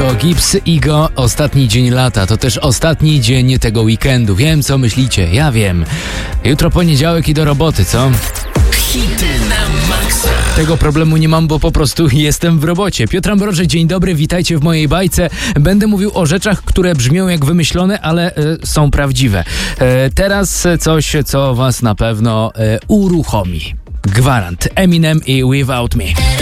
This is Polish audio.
to Gibbs Ego, ostatni dzień lata, to też ostatni dzień tego weekendu. Wiem, co myślicie, ja wiem. Jutro poniedziałek i do roboty, co? Hity na maksa. Tego problemu nie mam, bo po prostu jestem w robocie. Piotr Ambroży, dzień dobry, witajcie w mojej bajce. Będę mówił o rzeczach, które brzmią jak wymyślone, ale są prawdziwe. Teraz coś, co was na pewno uruchomi. Gwarant. Eminem i Without Me.